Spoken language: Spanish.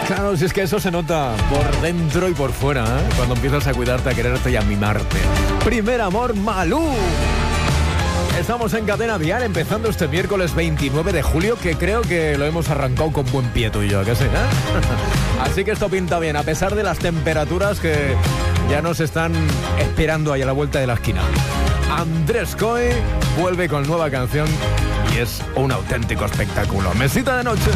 Claro, si es que eso se nota por dentro y por fuera, ¿eh? Cuando empiezas a cuidarte, a quererte y a mimarte. Primer amor, Malú. Estamos en Cadena Dial, empezando este miércoles 29 de julio, que creo que lo hemos arrancado con buen pie tú y yo, ¿qué sé? Así que esto pinta bien, a pesar de las temperaturas que ya nos están esperando ahí a la vuelta de la esquina. Andrés Coy vuelve con nueva canción y es un auténtico espectáculo. Mesita de noche.